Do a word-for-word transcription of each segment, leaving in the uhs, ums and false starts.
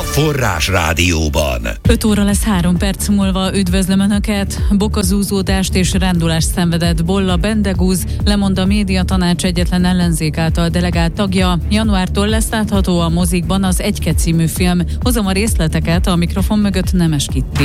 Forrás Rádióban. öt óra lesz három perc múlva. Üdvözlöm Önöket! Bokazúzódást és rándulást szenvedett Bolla Bendegúz, lemond a médiatanács egyetlen ellenzék által delegált tagja. Januártól lesz látható a mozikban az Egyke című film. Hozom a részleteket, a mikrofon mögött Nemes Kitti.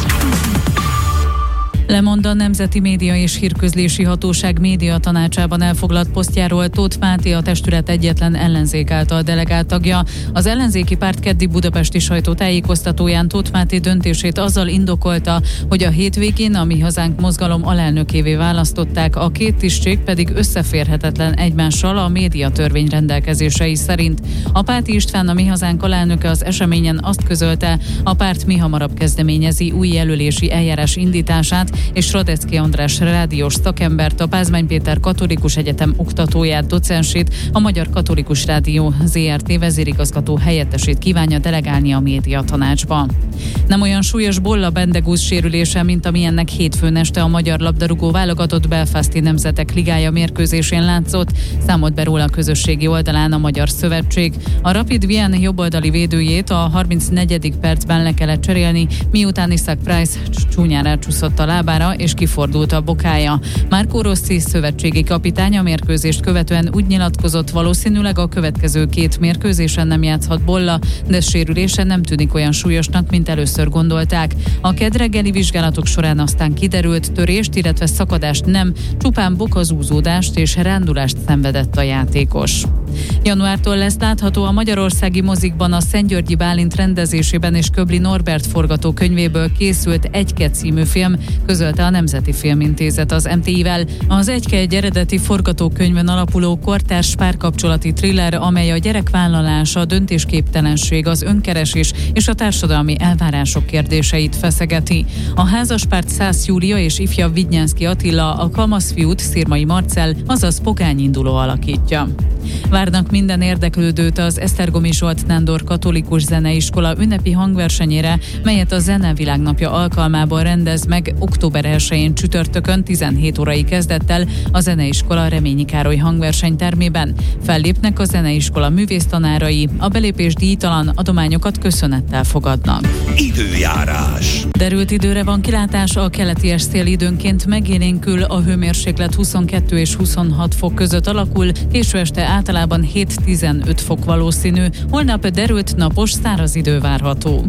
Lemond a Nemzeti Média és Hírközlési Hatóság médiatanácsában elfoglalt posztjáról Tóth Máté, a testület egyetlen ellenzék által delegált tagja. Az ellenzéki párt keddi budapesti sajtótájékoztatóján Tóth Máté döntését azzal indokolta, hogy a hétvégén a Mi Hazánk mozgalom alelnökévé választották, a két tisztség pedig összeférhetetlen egymással a médiatörvény rendelkezései szerint. A Páti István, a Mi Hazánk alelnöke az eseményen azt közölte, a párt mihamarabb kezdeményezi új jelölési eljárás indítását, és Radecki András rádiós szakembert, a Pázmány Péter Katolikus Egyetem oktatóját, docensét, a Magyar Katolikus Rádió zé er té vezérigazgató helyettesét kívánja delegálni a médiatanácsba. Nem olyan súlyos Bolla Bendegúz sérülése, mint amilyennek hétfőn este a magyar labdarúgó válogatott Belfasti Nemzetek Ligája mérkőzésén látszott, számolt be róla a közösségi oldalán a Magyar Szövetség. A Rapid Wien jobboldali védőjét a harmincnegyedik percben le kellett cserélni, miután Isaac Price csúnyán elcsúszott a lábára és kifordult a bokája. Marco Rossi szövetségi kapitány a mérkőzést követően úgy nyilatkozott, valószínűleg a következő két mérkőzésen nem játszhat Bolla, de sérülése nem tűnik olyan súlyosnak, mint először gondolták. A kedd reggeli vizsgálatok során aztán kiderült, törést, illetve szakadást nem, csupán bokazúzódást és rándulást szenvedett a játékos. Januártól lesz látható a magyarországi mozikban a Szentgyörgyi Bálint rendezésében és Köbli Norbert forgatókönyvéből készült Egyke című film, közölte a Nemzeti Filmintézet az em té i-vel. Az Egyke egy eredeti forgatókönyvön alapuló kortárs párkapcsolati thriller, amely a gyerekvállalás, a döntésképtelenség, az önkeresés és a társadalmi elvárások kérdéseit feszegeti. A házaspárt Szász Júlia és ifjabb Vidnyánszky Attila, a kamaszfiút Szirmai Marcell, azaz Pogány Induló alakítja. Várnak minden érdeklődőt az Esztergomi Zsolt Nándor Katolikus Zeneiskola ünnepi hangversenyére, melyet a Zenevilágnapja alkalmából rendez meg október elsején csütörtökön tizenhét órai kezdettel a Zeneiskola Reményi Károly hangversenytermében. Fellépnek a zeneiskola művésztanárai, a belépés díjtalan, adományokat köszönettel fogadnak. Időjárás. Derült időre van kilátás, a keleti szél időnként megélénkül, a hőmérséklet huszonkettő és huszonhat fok között alakul, késő este általában hét-tizenöt fok valószínű, holnap derült, napos, száraz idő várható.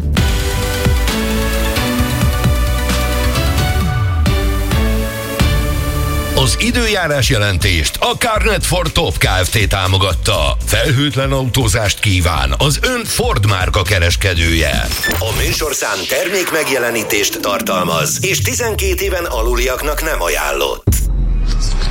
Az időjárás jelentést a Carnet Ford Top Kft. Támogatta. Felhőtlen autózást kíván az ön Ford márka kereskedője. A műsorszám termék megjelenítést tartalmaz, és tizenkét éven aluliaknak nem ajánlott.